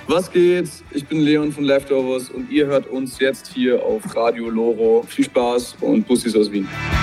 Was geht? Ich bin Leon von Leftovers und ihr hört uns jetzt hier auf Radio Loro. Viel Spaß und Bussis aus Wien.